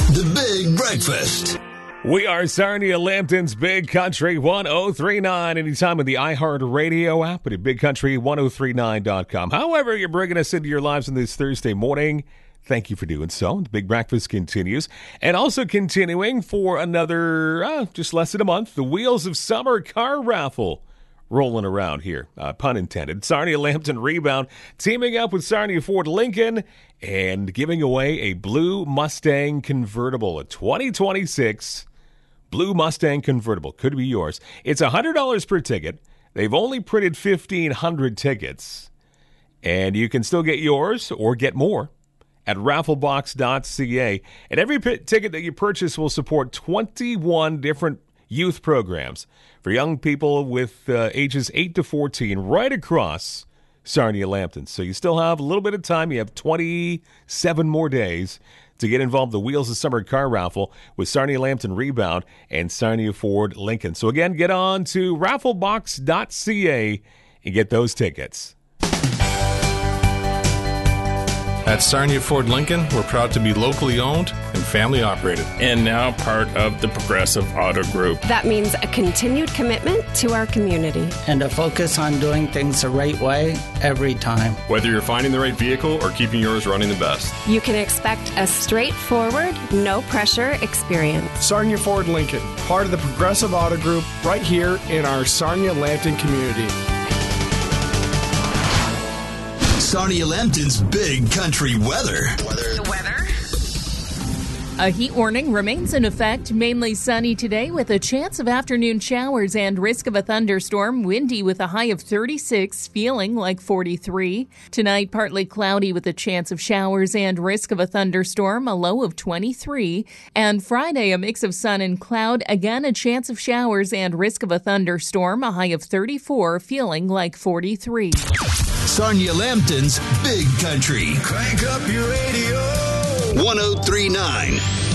The Big Breakfast. We are Sarnia Lambton's Big Country 1039. Anytime on the iHeartRadio app and at BigCountry1039.com. However, you're bringing us into your lives on this Thursday morning. Thank you for doing so. The Big Breakfast continues. And also continuing for another, just less than a month, the Wheels of Summer car raffle rolling around here. Pun intended. Sarnia Lambton Rebound teaming up with Sarnia Ford Lincoln and giving away a blue Mustang convertible, a 2026 blue Mustang convertible. Could be yours. It's $100 per ticket. They've only printed 1,500 tickets. And you can still get yours or get more at rafflebox.ca. And every ticket that you purchase will support 21 different youth programs for young people with ages 8 to 14 right across Sarnia Lambton. So you still have a little bit of time. You have 27 more days to get involved in the Wheels of Summer car raffle with Sarnia Lambton Rebound and Sarnia Ford Lincoln. So again, get on to rafflebox.ca and get those tickets. At Sarnia Ford Lincoln, we're proud to be locally owned and family operated. And now part of the Progressive Auto Group. That means a continued commitment to our community. And a focus on doing things the right way every time. Whether you're finding the right vehicle or keeping yours running the best. You can expect a straightforward, no-pressure experience. Sarnia Ford Lincoln, part of the Progressive Auto Group, right here in our Sarnia Lambton community. Sarnia Lambton's Big Country weather. The weather. A heat warning remains in effect, mainly sunny today with a chance of afternoon showers and risk of a thunderstorm, windy with a high of 36, feeling like 43. Tonight, partly cloudy with a chance of showers and risk of a thunderstorm, a low of 23. And Friday, a mix of sun and cloud, again a chance of showers and risk of a thunderstorm, a high of 34, feeling like 43. Sarnia Lambton's Big Country. Crank up your radio. 1039